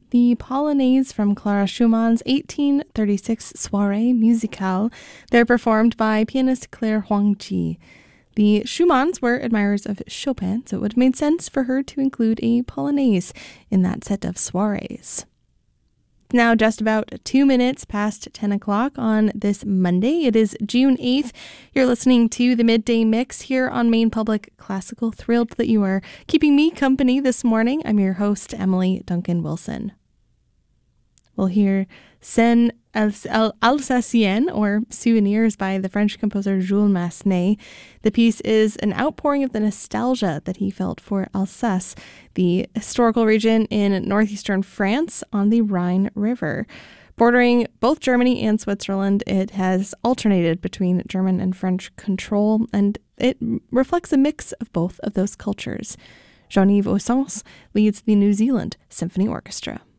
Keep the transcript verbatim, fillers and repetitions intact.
the Polonaise from Clara Schumann's eighteen thirty-six Soirée Musicale. They're performed by pianist Claire Huangji. The Schumanns were admirers of Chopin, so it would have made sense for her to include a Polonaise in that set of soirees. Now just about two minutes past ten o'clock on this Monday. It is June eighth. You're listening to the Midday Mix here on Maine Public Classical. Thrilled that you are keeping me company this morning. I'm your host, Emily Duncan Wilson. We'll hear Scènes Alsaciennes, or Souvenirs, by the French composer Jules Massenet. The piece is an outpouring of the nostalgia that he felt for Alsace, the historical region in northeastern France on the Rhine River. Bordering both Germany and Switzerland, it has alternated between German and French control, and it reflects a mix of both of those cultures. Jean-Yves Ossens leads the New Zealand Symphony Orchestra.